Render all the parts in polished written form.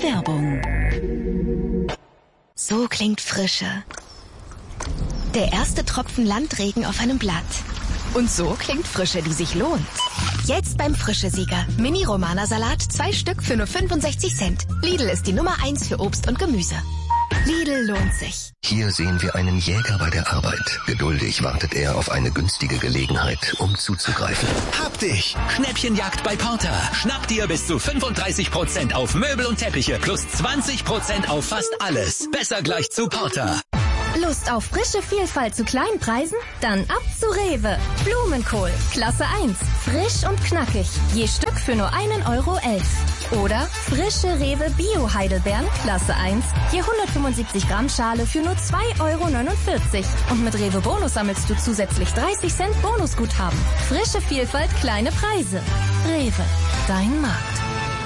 Werbung. So klingt Frische. Der erste Tropfen Landregen auf einem Blatt. Und so klingt Frische, die sich lohnt. Jetzt beim Frische-Sieger. Mini-Romana-Salat, 2 Stück für nur 65 Cent. Lidl ist die Nummer 1 für Obst und Gemüse. Lidl lohnt sich. Hier sehen wir einen Jäger bei der Arbeit. Geduldig wartet er auf eine günstige Gelegenheit, um zuzugreifen. Hab dich! Schnäppchenjagd bei Porter. Schnapp dir bis zu 35% auf Möbel und Teppiche plus 20% auf fast alles. Besser gleich zu Porter. Lust auf frische Vielfalt zu kleinen Preisen? Dann ab zu Rewe. Blumenkohl, Klasse 1. Frisch und knackig. Je Stück für nur 1,11 €. Oder frische Rewe Bio-Heidelbeeren, Klasse 1. Je 175 Gramm Schale für nur 2,49 €. Und mit Rewe Bonus sammelst du zusätzlich 30 Cent Bonusguthaben. Frische Vielfalt, kleine Preise. Rewe, dein Markt.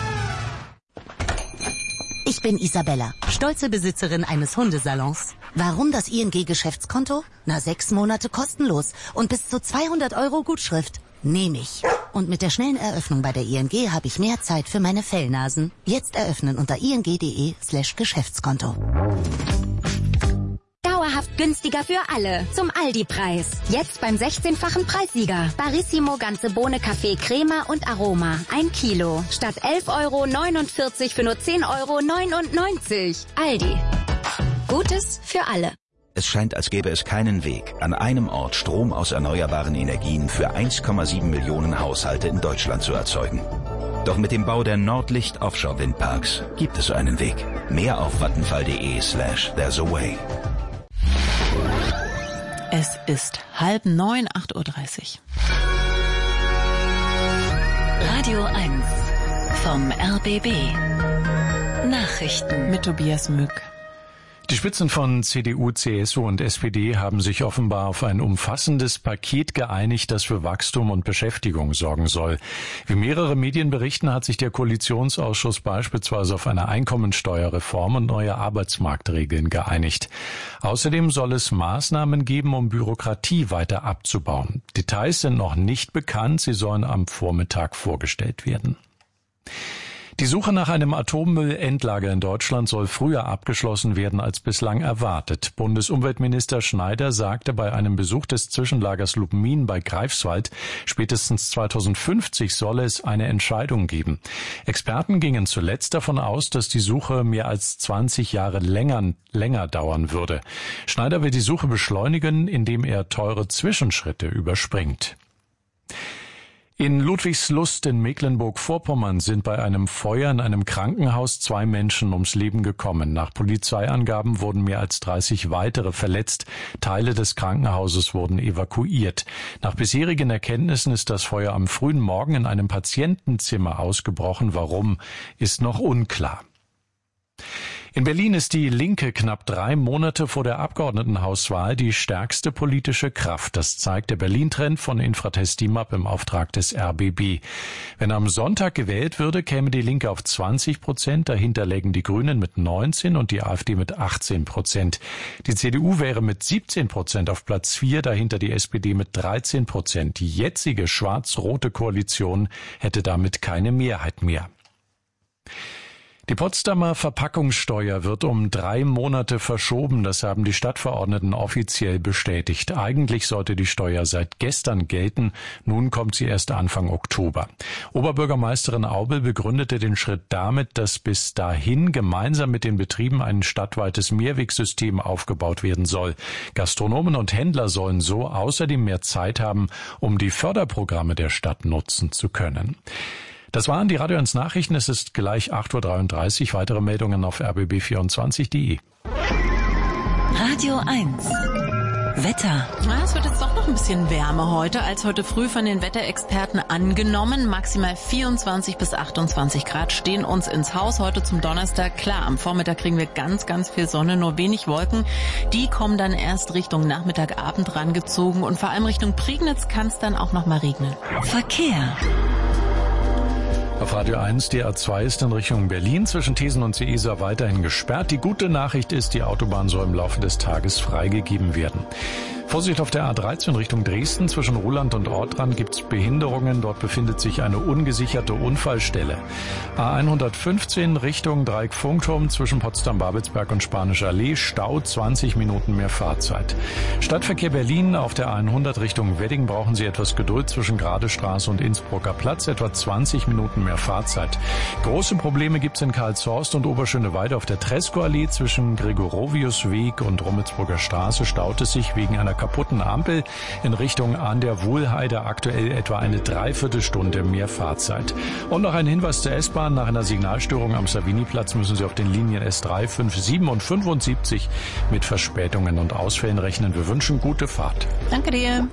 Ich bin Isabella, stolze Besitzerin eines Hundesalons. Warum das ING-Geschäftskonto? 6 Monate kostenlos und bis zu 200 € Gutschrift. Nehme ich. Und mit der schnellen Eröffnung bei der ING habe ich mehr Zeit für meine Fellnasen. Jetzt eröffnen unter ing.de/Geschäftskonto. Dauerhaft günstiger für alle. Zum Aldi-Preis. Jetzt beim 16-fachen Preissieger. Barissimo ganze Bohne Kaffee Crema und Aroma. 1 Kilo. Statt 11,49 € für nur 10,99 €. Aldi. Gutes für alle. Es scheint, als gäbe es keinen Weg, an einem Ort Strom aus erneuerbaren Energien für 1,7 Millionen Haushalte in Deutschland zu erzeugen. Doch mit dem Bau der Nordlicht Offshore Windparks gibt es einen Weg. Mehr auf vattenfall.de/there's a way. Es ist 8:30 Uhr, 8:30 Uhr. Radio 1 vom RBB. Nachrichten mit Tobias Mück. Die Spitzen von CDU, CSU und SPD haben sich offenbar auf ein umfassendes Paket geeinigt, das für Wachstum und Beschäftigung sorgen soll. Wie mehrere Medien berichten, hat sich der Koalitionsausschuss beispielsweise auf eine Einkommensteuerreform und neue Arbeitsmarktregeln geeinigt. Außerdem soll es Maßnahmen geben, um Bürokratie weiter abzubauen. Details sind noch nicht bekannt, sie sollen am Vormittag vorgestellt werden. Die Suche nach einem Atommüllendlager in Deutschland soll früher abgeschlossen werden als bislang erwartet. Bundesumweltminister Schneider sagte bei einem Besuch des Zwischenlagers Lubmin bei Greifswald, spätestens 2050 solle es eine Entscheidung geben. Experten gingen zuletzt davon aus, dass die Suche mehr als 20 Jahre länger dauern würde. Schneider will die Suche beschleunigen, indem er teure Zwischenschritte überspringt. In Ludwigslust in Mecklenburg-Vorpommern sind bei einem Feuer in einem Krankenhaus 2 Menschen ums Leben gekommen. Nach Polizeiangaben wurden mehr als 30 weitere verletzt. Teile des Krankenhauses wurden evakuiert. Nach bisherigen Erkenntnissen ist das Feuer am frühen Morgen in einem Patientenzimmer ausgebrochen. Warum, ist noch unklar. In Berlin ist die Linke knapp 3 Monate vor der Abgeordnetenhauswahl die stärkste politische Kraft. Das zeigt der Berlin-Trend von Infratest DIMAP im Auftrag des RBB. Wenn am Sonntag gewählt würde, käme die Linke auf 20%. Dahinter lägen die Grünen mit 19% und die AfD mit 18%. Die CDU wäre mit 17% auf Platz 4, dahinter die SPD mit 13%. Die jetzige schwarz-rote Koalition hätte damit keine Mehrheit mehr. Die Potsdamer Verpackungssteuer wird um 3 Monate verschoben. Das haben die Stadtverordneten offiziell bestätigt. Eigentlich sollte die Steuer seit gestern gelten. Nun kommt sie erst Anfang Oktober. Oberbürgermeisterin Aubel begründete den Schritt damit, dass bis dahin gemeinsam mit den Betrieben ein stadtweites Mehrwegsystem aufgebaut werden soll. Gastronomen und Händler sollen so außerdem mehr Zeit haben, um die Förderprogramme der Stadt nutzen zu können. Das waren die Radio 1 Nachrichten. Es ist gleich 8:33 Uhr. Weitere Meldungen auf rbb24.de. Radio 1. Wetter. Es wird jetzt doch noch ein bisschen wärmer heute als heute früh von den Wetterexperten angenommen. Maximal 24 bis 28 Grad stehen uns ins Haus heute zum Donnerstag. Klar, am Vormittag kriegen wir ganz, ganz viel Sonne, nur wenig Wolken. Die kommen dann erst Richtung Nachmittag, Abend rangezogen und vor allem Richtung Prignitz kann es dann auch noch mal regnen. Verkehr. Auf Radio 1, die A2 ist in Richtung Berlin zwischen Thesen und Seesa weiterhin gesperrt. Die gute Nachricht ist, die Autobahn soll im Laufe des Tages freigegeben werden. Vorsicht auf der A13 Richtung Dresden. Zwischen Ruhland und Ortrand gibt's Behinderungen. Dort befindet sich eine ungesicherte Unfallstelle. A115 Richtung Dreieck-Funkturm zwischen Potsdam-Babelsberg und Spanische Allee. Stau, 20 Minuten mehr Fahrzeit. Stadtverkehr Berlin auf der A100 Richtung Wedding brauchen Sie etwas Geduld zwischen Gradestraße und Innsbrucker Platz. Etwa 20 Minuten mehr Fahrzeit. Große Probleme gibt's in Karlshorst und Oberschöneweide auf der Treskoallee. Zwischen Gregoroviusweg und Rummelsburger Straße staut es sich wegen einer kaputten Ampel in Richtung an der Wohlheide. Aktuell etwa eine Dreiviertelstunde mehr Fahrzeit. Und noch ein Hinweis zur S-Bahn. Nach einer Signalstörung am Saviniplatz müssen Sie auf den Linien S3, 5, 7 und 75 mit Verspätungen und Ausfällen rechnen. Wir wünschen gute Fahrt. Danke dir.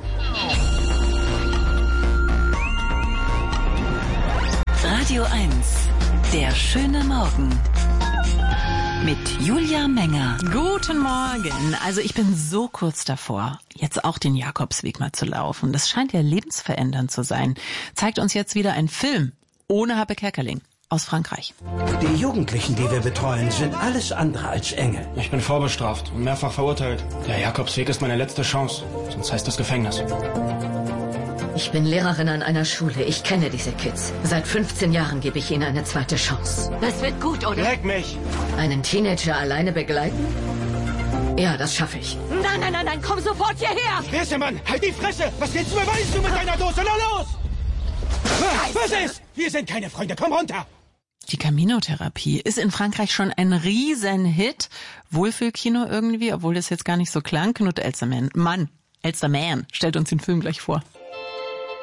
Radio 1, der schöne Morgen. Mit Julia Menger. Guten Morgen. Also ich bin so kurz davor, jetzt auch den Jakobsweg mal zu laufen. Das scheint ja lebensverändernd zu sein. Zeigt uns jetzt wieder ein Film ohne Happe Kerkeling aus Frankreich. Die Jugendlichen, die wir betreuen, sind alles andere als Engel. Ich bin vorbestraft und mehrfach verurteilt. Der Jakobsweg ist meine letzte Chance, sonst heißt das Gefängnis. Ich bin Lehrerin an einer Schule. Ich kenne diese Kids. Seit 15 Jahren gebe ich ihnen eine zweite Chance. Das wird gut, oder? Leck mich! Einen Teenager alleine begleiten? Ja, das schaffe ich. Nein, komm sofort hierher! Wer ist der Mann? Halt die Fresse! Was willst du beweisen, du mit deiner Dose? Na los! Was ist? Wir sind keine Freunde, komm runter! Die Camino-Therapie ist in Frankreich schon ein Riesenhit. Wohlfühlkino irgendwie, obwohl das jetzt gar nicht so klang. Knut Elstermann stellt uns den Film gleich vor.